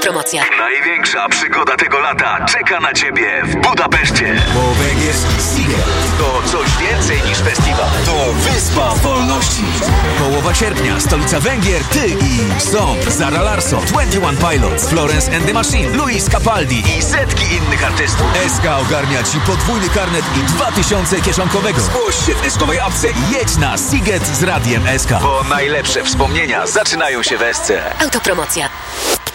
Autopromocja. Największa przygoda tego lata czeka na Ciebie w Budapeszcie. Bo Węgier Seagull To coś więcej niż festiwal. to wyspa wolności. Połowa sierpnia, stolica Węgier, ty i Song, Zara Larsson, 21 Pilots, Florence and the Machine, Luis Capaldi I setki innych artystów. SK ogarnia ci podwójny karnet i 2000 kieszonkowego. Zgłoś się w eskowej apce. Jedź na Siget z Radiem SK. Bo najlepsze wspomnienia zaczynają się w SC. Autopromocja.